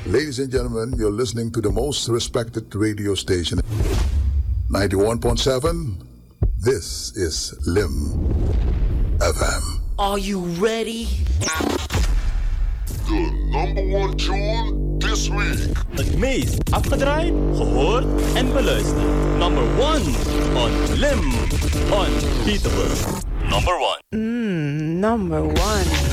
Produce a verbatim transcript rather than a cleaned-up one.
Ladies and gentlemen, you're listening to the most respected radio station, ninety-one point seven. This is Lim F M. Are you ready? De number one tune this week. Het meest afgedraaid, gehoord en beluisterd. Number one on Lim Unbeatable. Number one. Mmm, number one.